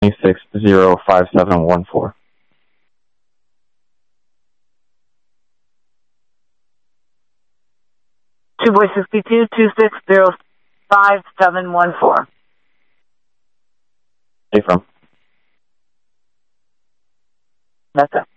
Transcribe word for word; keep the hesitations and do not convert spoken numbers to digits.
six zero five seven one four. Two boy sixty-two, two six zero five seven one four. Hey, from? That's it.